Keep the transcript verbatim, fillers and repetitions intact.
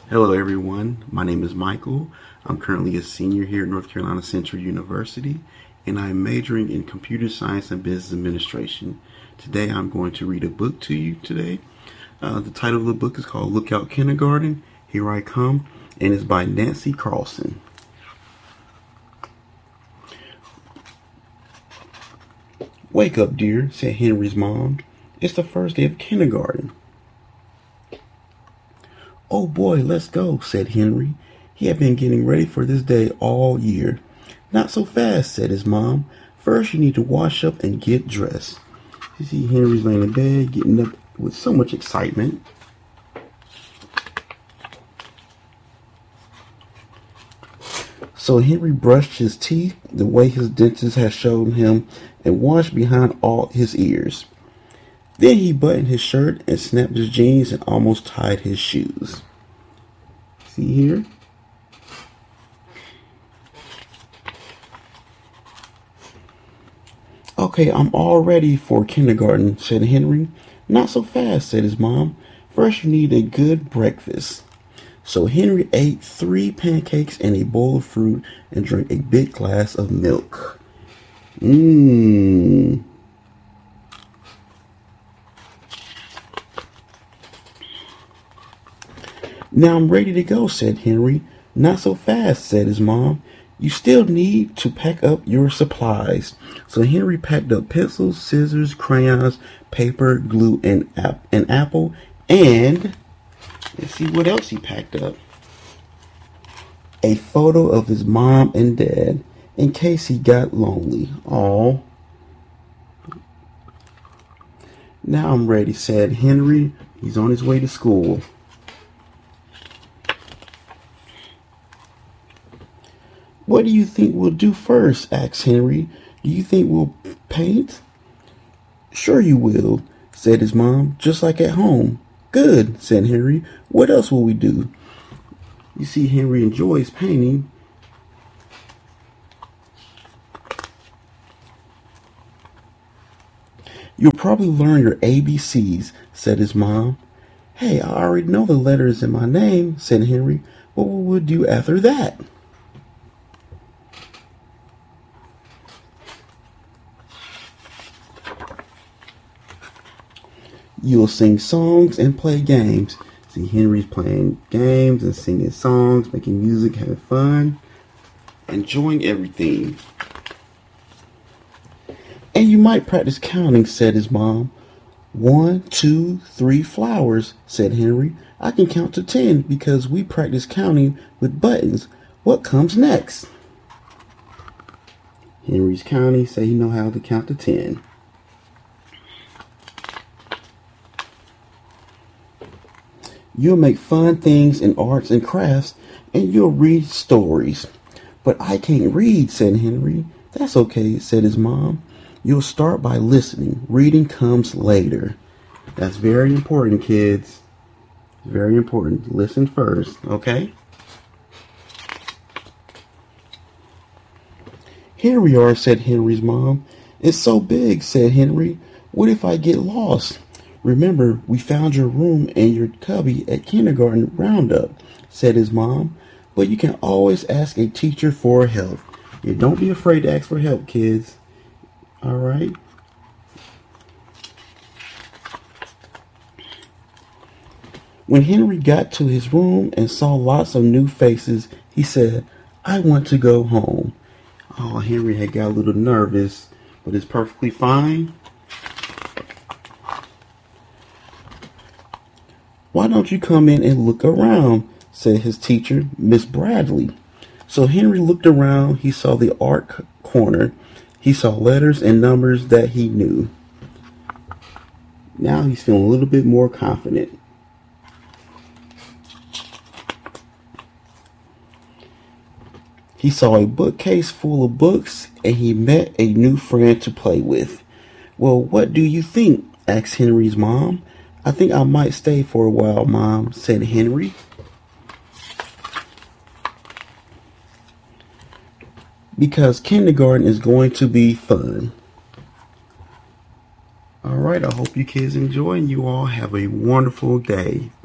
Hello everyone, my name is Michael. I'm currently a senior here at North Carolina Central University, and I'm majoring in computer science and business administration. Today I'm going to read a book to you today. Uh, the title of the book is called Look Out Kindergarten, Here I Come, and it's by Nancy Carlson. "Wake up, dear," said Henry's mom. "It's the first day of kindergarten." "Oh boy, let's go," said Henry. He had been getting ready for this day all year. "Not so fast," said his mom. "First you need to wash up and get dressed." You see Henry's laying in bed, getting up with so much excitement. So Henry brushed his teeth the way his dentist had shown him and washed behind all his ears. Then he buttoned his shirt and snapped his jeans and almost tied his shoes. See here? "Okay, I'm all ready for kindergarten," said Henry. "Not so fast," said his mom. "First you need a good breakfast." So Henry ate three pancakes and a bowl of fruit and drank a big glass of milk. Mmm. "Now I'm ready to go," said Henry. "Not so fast," said his mom. "You still need to pack up your supplies." So Henry packed up pencils, scissors, crayons, paper, glue, and ap- an apple, and let's see what else he packed up. A photo of his mom and dad in case he got lonely. Aw. "Now I'm ready," said Henry. He's on his way to school. "What do you think we'll do first?" asked Henry. "Do you think we'll paint?" "Sure you will," said his mom, "just like at home." "Good," said Henry. "What else will we do?" You see, Henry enjoys painting. "You'll probably learn your A B Cs, said his mom. "Hey, I already know the letters in my name," said Henry. "What will we do after that?" "You'll sing songs and play games." See, Henry's playing games and singing songs, making music, having fun, enjoying everything. "And you might practice counting," said his mom. "One, two, three flowers," said Henry. "I can count to ten because we practice counting with buttons. What comes next?" Henry's counting, so he know how to count to ten. "You'll make fun things in arts and crafts, and you'll read stories." "But I can't read," said Henry. "That's okay," said his mom. "You'll start by listening. Reading comes later." That's very important, kids. Very important. Listen first, okay? "Here we are," said Henry's mom. "It's so big," said Henry. "What if I get lost?" "Remember, we found your room and your cubby at kindergarten roundup," said his mom. "But you can always ask a teacher for help." Yeah, don't be afraid to ask for help, kids. All right? When Henry got to his room and saw lots of new faces, he said, "I want to go home." Oh, Henry had got a little nervous, but it's perfectly fine. "Why don't you come in and look around?" said his teacher, Miss Bradley. So Henry looked around. He saw the art corner. He saw letters and numbers that he knew. Now he's feeling a little bit more confident. He saw a bookcase full of books, and he met a new friend to play with. "Well, what do you think?" asked Henry's mom. "I think I might stay for a while, Mom," said Henry. "Because kindergarten is going to be fun." All right, I hope you kids enjoy, and you all have a wonderful day.